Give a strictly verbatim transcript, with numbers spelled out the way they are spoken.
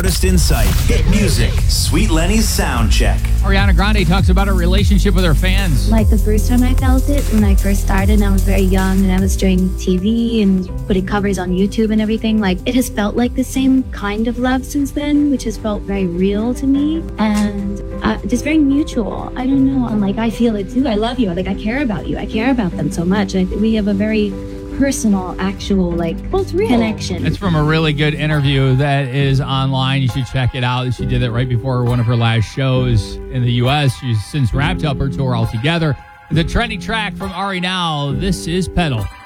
artist insight. Hit music. Sweet Lenny's sound check. Ariana Grande talks about her relationship with her fans. Like the first time I felt it, when I first started, and I was very young, and I was doing T V and putting covers on YouTube and everything. Like, it has felt like the same kind of love since then, which has felt very real to me, and uh, just very mutual. I don't know. I'm like, I feel it too. I love you. Like, I care about you. I care about them so much. I, we have a very personal, actual, like, well, it's real connection. It's from a really good interview that is online. You should check it out. She did it right before one of her last shows in the U S. She's since wrapped up her tour altogether. The trending track from Ari now. This is Pedal.